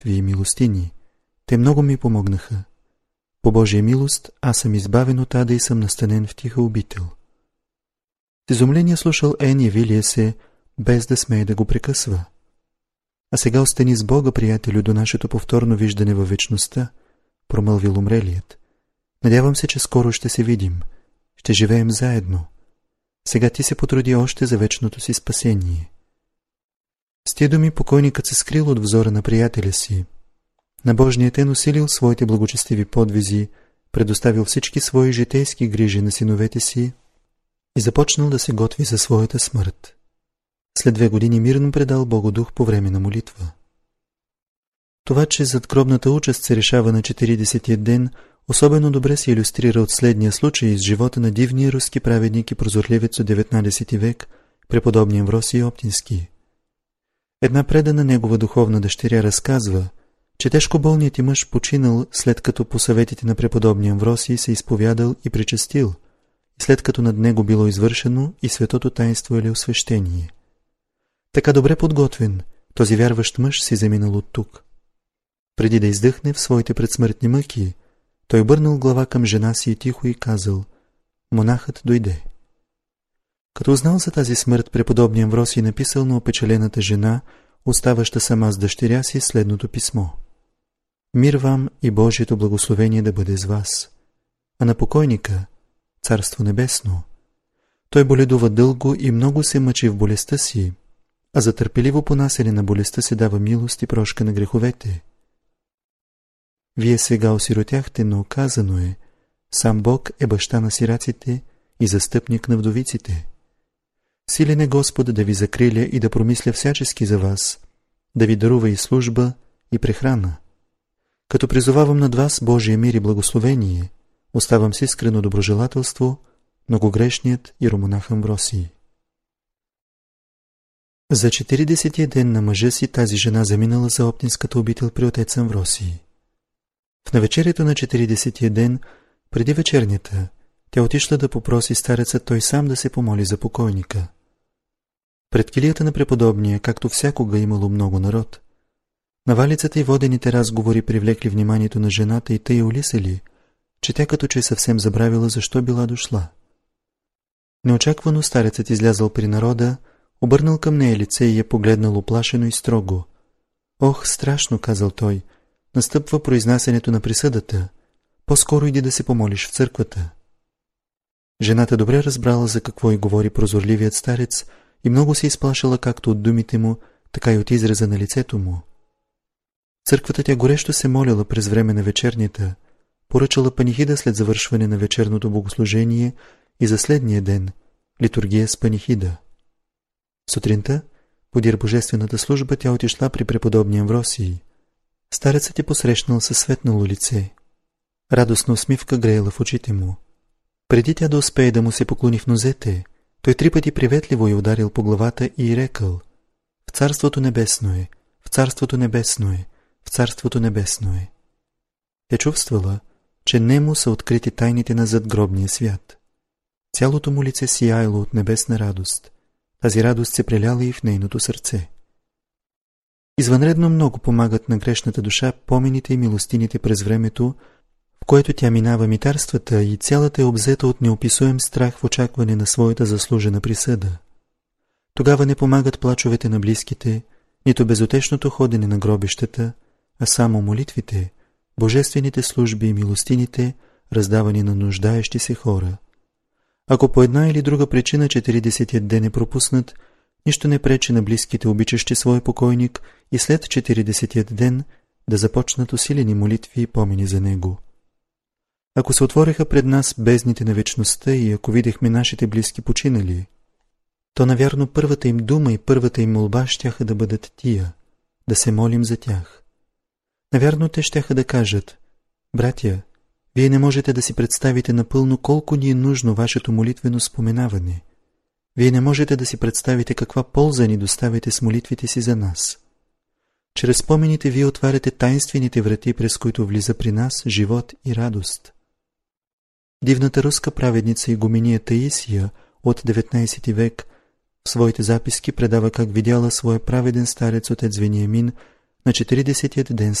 молитви и милостини. Те много ми помогнаха. По Божия милост аз съм избавен от ада и съм настанен в тиха обител. С изумление слушал Ен, явилия се, без да смее да го прекъсва. А сега остани с Бога, приятелю, до нашето повторно виждане във вечността, промълвил умрелият. Надявам се, че скоро ще се видим. Ще живеем заедно. Сега ти се потруди още за вечното си спасение. С тия думи покойникът се скрил от взора на приятеля си. Набожният Ен усилил своите благочестиви подвизи, предоставил всички свои житейски грижи на синовете си и започнал да се готви за своята смърт. След 2 години мирно предал Богодух по време на молитва. Това, че задгробната участ се решава на 40-тия ден, особено добре се илюстрира от следния случай с живота на дивния руски праведник и прозорливец от 19 век, преподобния Амвросий Оптински. Една предана негова духовна дъщеря разказва, че тежко болният и мъж починал, след като по съветите на преподобния Амвросий се изповядал и причастил, след като над него било извършено и светото таинство или освещение. Така добре подготвен, този вярващ мъж си заминал от тук. Преди да издъхне в своите предсмъртни мъки, той обърнал глава към жена си и тихо й казал: монахът дойде. Като узнал за тази смърт, преподобния Амвросий написал на опечалената жена, оставаща сама с дъщеря си, следното писмо: мир вам и Божието благословение да бъде с вас. А на покойника царство небесно. Той боледува дълго и много се мъчи в болестта си, а за търпеливо понасене на болестта се дава милост и прошка на греховете. Вие сега осиротяхте, но казано е: сам Бог е баща на сираците и застъпник на вдовиците. Силен е Господ да ви закриля и да промисля всячески за вас, да ви дарува и служба, и прехрана. Като призовавам над вас Божия мир и благословение, оставам с искрено доброжелателство многогрешният иеромонах Амвросий. За 40-тия ден на мъжа си тази жена заминала за Оптинската обител при отец Амвросий. В навечерието на 40-тия ден, преди вечернята, тя отишла да попроси стареца той сам да се помоли за покойника. Пред килията на преподобния, както всякога, имало много народ. Навалицата и водените разговори привлекли вниманието на жената и тъй я улисали, че тя като че е съвсем забравила защо била дошла. Неочаквано старецът излязъл при народа, обърнал към нея лице и я погледнал уплашено и строго. Ох, страшно, казал той, настъпва произнасянето на присъдата. По-скоро иди да се помолиш в църквата. Жената добре разбрала за какво й говори прозорливият старец и много се изплашила както от думите му, така и от израза на лицето му. В църквата тя горещо се молила през време на вечернята, поръчала панихида след завършване на вечерното богослужение и за следния ден литургия с панихида. Сутринта, подир божествената служба, тя отишла при преподобния Амвросий. Старецът е посрещнал със светнало лице. Радостна усмивка греела в очите му. Преди тя да успее да му се поклони в нозете, той 3 пъти приветливо я ударил по главата и рекал: в царството небесно е, в царството небесно е, в царството небесно е. Тя чувствала, че нему са открити тайните на задгробния свят. Цялото му лице сияело от небесна радост. Тази радост се преляла и в нейното сърце. Извънредно много помагат на грешната душа помените и милостините през времето, в което тя минава митарствата и цялата е обзета от неописуем страх в очакване на своята заслужена присъда. Тогава не помагат плачовете на близките, нито безутешното ходене на гробищата, а само молитвите, божествените служби и милостините, раздавани на нуждаещи се хора. Ако по една или друга причина 40-тият ден е пропуснат, нищо не пречи на близките, обичащи свой покойник, и след 40-тият ден да започнат усилени молитви и помени за него. Ако се отвориха пред нас бездните на вечността и ако видяхме нашите близки починали, то навярно първата им дума и първата им молба щяха да бъдат тия, да се молим за тях. Навярно те щяха да кажат: братя, вие не можете да си представите напълно колко ни е нужно вашето молитвено споменаване. Вие не можете да си представите каква полза ни доставяте с молитвите си за нас. Чрез спомените вие отваряте тайнствените врати, през които влиза при нас живот и радост. Дивната руска праведница игумения Таисия от 19 век в своите записки предава как видяла своя праведен старец отец Вениамин На 40-тият ден